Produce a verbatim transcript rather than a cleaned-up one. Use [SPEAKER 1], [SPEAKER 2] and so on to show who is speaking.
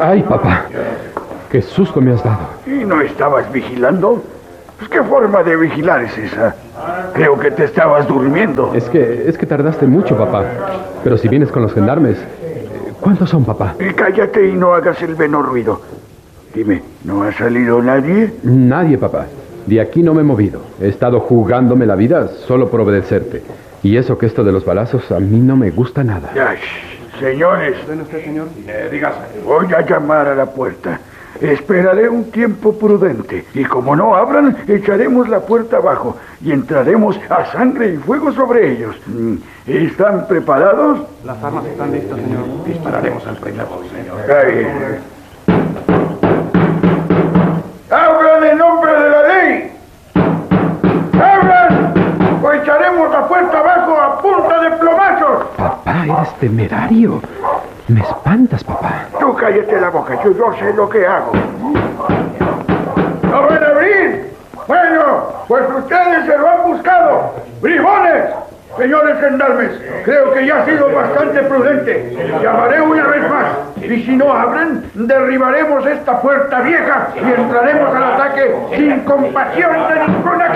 [SPEAKER 1] ¡Ay, papá! ¡Qué susto me has dado!
[SPEAKER 2] ¿Y no estabas vigilando? Pues, ¿qué forma de vigilar es esa? Creo que te estabas durmiendo.
[SPEAKER 1] Es que, es que tardaste mucho, papá. Pero si vienes con los gendarmes... ¿Cuántos son, papá?
[SPEAKER 2] Y cállate y no hagas el menor ruido. Dime, ¿no ha salido nadie?
[SPEAKER 1] Nadie, papá. De aquí no me he movido. He estado jugándome la vida solo por obedecerte. Y eso que esto de los balazos a mí no me gusta nada.
[SPEAKER 2] Ay, señores.
[SPEAKER 3] ¿Ven usted, señor?
[SPEAKER 2] Eh, dígase. Voy a llamar a la puerta. Esperaré un tiempo prudente. Y como no abran, echaremos la puerta abajo. Y entraremos a sangre y fuego sobre ellos. ¿Están preparados?
[SPEAKER 3] Las armas están listas, señor.
[SPEAKER 2] Dispararemos al primero, señor. Ahí. ¡Abran en nombre de la ley! ¡Abran! O echaremos la puerta abajo a punta de plomazos.
[SPEAKER 1] Papá, eres temerario. Me espantas, papá.
[SPEAKER 2] Tú cállate la boca, yo, yo sé lo que hago. ¿No van a abrir? Bueno, pues ustedes se lo han buscado. ¡Bribones! Señores gendarmes, creo que ya ha sido bastante prudente. Llamaré una vez más. Y si no abren, derribaremos esta puerta vieja y entraremos al ataque sin compasión de ninguna